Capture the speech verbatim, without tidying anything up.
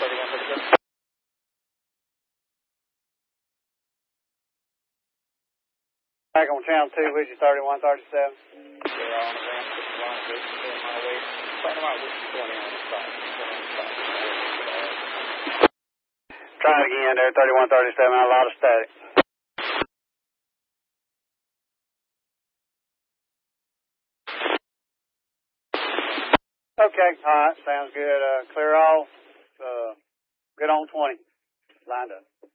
thirty-one thirty-seven. Back on channel two with you, thirty-one thirty-seven. They're on the ramp, fifty-one, on my way. Find them out, which is twenty on the spot. twenty on the spot. Try it again there, thirty-one thirty-seven, a lot of static. Okay, alright, sounds good. Uh, clear off. Uh, good on twenty. Lined up.